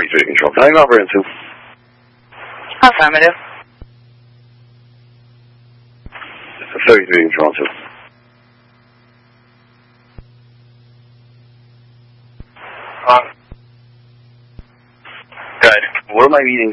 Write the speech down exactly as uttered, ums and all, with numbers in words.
thirty-three control. Can I go over into? Affirmative. thirty-three control two. Uh, good. What am I meeting